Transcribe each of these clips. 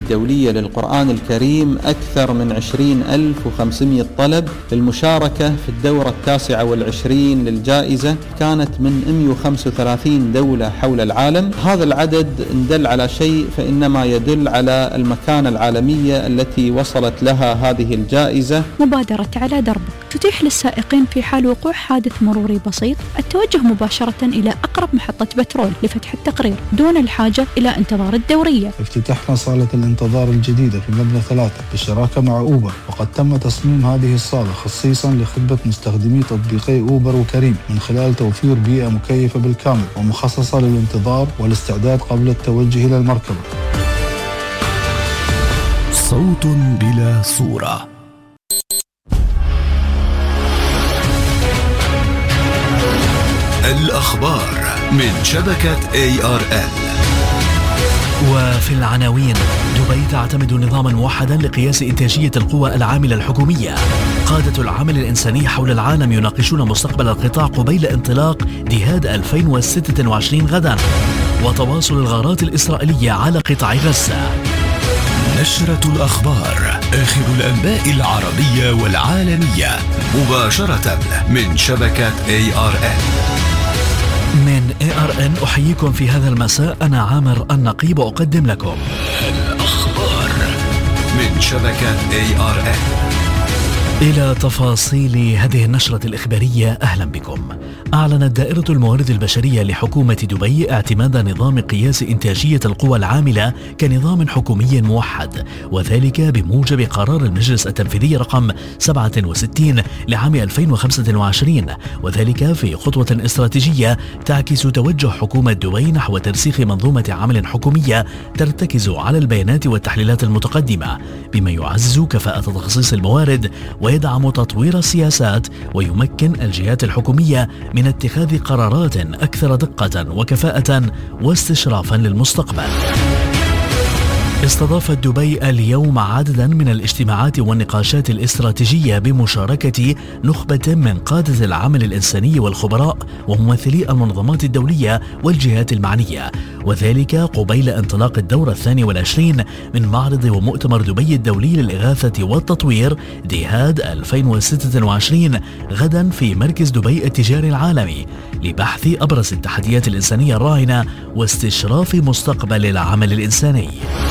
الدولية للقرآن الكريم أكثر من 20,500 طلب للمشاركة في الدورة 29 للجائزة، كانت من 135 دولة حول العالم. هذا العدد إن دل على شيء فإنما يدل على المكانة العالمية التي وصلت لها هذه الجائزة. مبادرة على دربك تتيح للسائقين في حال وقوع حادث مروري بسيط التوجه مباشرة إلى أقرب محطة بترول لفتح التقرير دون الحاجة إلى انتظار الدورية. افتتحنا صالة الانتظار الجديدة في مبنى 3 بالشراكة مع أوبر، وقد تم تصميم هذه الصالة خصيصا لخدمة مستخدمي تطبيقي أوبر وكريم من خلال توفير بيئة مكيفة بالكامل ومخصصة للانتظار والاستعداد قبل التوجه إلى المركبة. صوت بلا صورة. الأخبار من شبكة ARN. وفي العناوين: دبي تعتمد نظاما موحدا لقياس إنتاجية القوى العاملة الحكومية. قادة العمل الإنساني حول العالم يناقشون مستقبل القطاع قبيل انطلاق دهاد 2026 غدا. وتواصل الغارات الإسرائيلية على قطاع غزة. نشرة الأخبار، آخر الأنباء العربية والعالمية، مباشرة من شبكة ARN. من ARN أحييكم في هذا المساء، أنا عامر النقيب، وأقدم لكم الأخبار من شبكة ARN. إلى تفاصيل هذه النشرة الإخبارية، أهلا بكم. أعلنت دائرة الموارد البشرية لحكومة دبي اعتماد نظام قياس إنتاجية القوى العاملة كنظام حكومي موحد، وذلك بموجب قرار المجلس التنفيذي رقم 67 لعام 2025، وذلك في خطوة استراتيجية تعكس توجه حكومة دبي نحو ترسيخ منظومة عمل حكومية ترتكز على البيانات والتحليلات المتقدمة، بما يعزز كفاءة تخصيص الموارد ويدعم تطوير السياسات ويمكن الجهات الحكومية من اتخاذ قرارات أكثر دقة وكفاءة واستشرافا للمستقبل. استضافت دبي اليوم عددا من الاجتماعات والنقاشات الاستراتيجية بمشاركة نخبة من قادة العمل الإنساني والخبراء وممثلي المنظمات الدولية والجهات المعنية، وذلك قبيل انطلاق الدورة 22 من معرض ومؤتمر دبي الدولي للإغاثة والتطوير دهاد 2026 غدا في مركز دبي التجاري العالمي، لبحث أبرز التحديات الإنسانية الراهنة واستشراف مستقبل العمل الإنساني.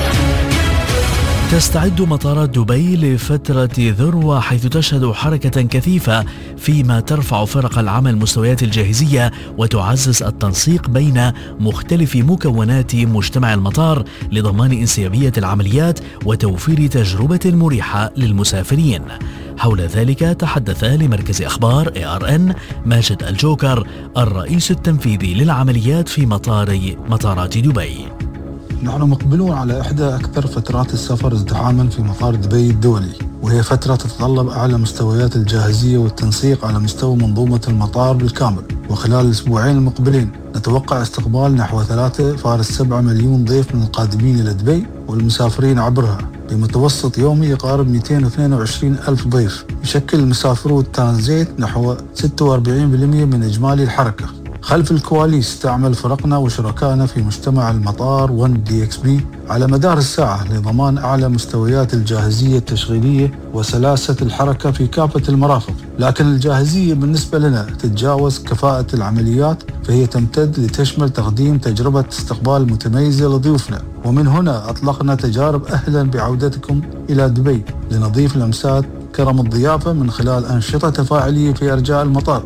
تستعد مطارات دبي لفترة ذروة، حيث تشهد حركة كثيفة فيما ترفع فرق العمل مستويات الجاهزية وتعزز التنسيق بين مختلف مكونات مجتمع المطار لضمان انسيابية العمليات وتوفير تجربة مريحة للمسافرين. حول ذلك تحدث لمركز أخبار ARN ماجد الجوكر الرئيس التنفيذي للعمليات في مطارات دبي. نحن مقبلون على إحدى أكثر فترات السفر ازدحاما في مطار دبي الدولي، وهي فترة تتطلب أعلى مستويات الجاهزية والتنسيق على مستوى منظومة المطار بالكامل. وخلال الأسبوعين المقبلين نتوقع استقبال نحو 3.7 مليون ضيف من القادمين إلى دبي والمسافرين عبرها، بمتوسط يومي يقارب 222 ألف ضيف. يشكل مسافرو الترانزيت نحو 46% من إجمالي الحركة. خلف الكواليس تعمل فرقنا وشركائنا في مجتمع المطار 1DXB على مدار الساعة لضمان أعلى مستويات الجاهزية التشغيلية وسلاسة الحركة في كافة المرافق. لكن الجاهزية بالنسبة لنا تتجاوز كفاءة العمليات، فهي تمتد لتشمل تقديم تجربة استقبال متميزة لضيوفنا. ومن هنا أطلقنا تجارب أهلا بعودتكم إلى دبي لنضيف لمسات كرم الضيافة من خلال أنشطة تفاعلية في أرجاء المطار.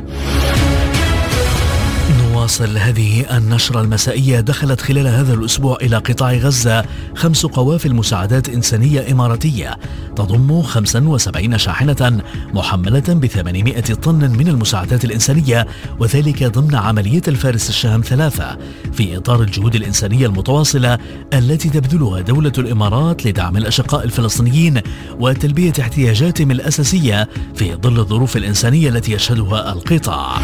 نواصل هذه النشرة المسائية. دخلت خلال هذا الأسبوع إلى قطاع غزة 5 قوافل مساعدات إنسانية إماراتية تضم 75 شاحنة محملة ب800 طن من المساعدات الإنسانية، وذلك ضمن عملية الفارس الشام 3 في إطار الجهود الإنسانية المتواصلة التي تبذلها دولة الإمارات لدعم الأشقاء الفلسطينيين وتلبية احتياجاتهم الأساسية في ظل الظروف الإنسانية التي يشهدها القطاع.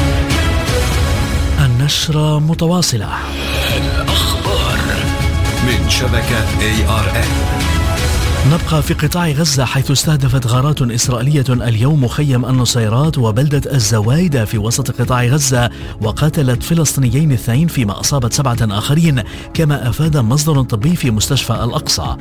النشرة متواصلة. الأخبار من شبكة ARN. نبقى في قطاع غزة، حيث استهدفت غارات إسرائيلية اليوم مخيم النصيرات وبلدة الزوايدة في وسط قطاع غزة، وقتلت فلسطينيين 2 فيما أصابت 7 آخرين، كما أفاد مصدر طبي في مستشفى الأقصى.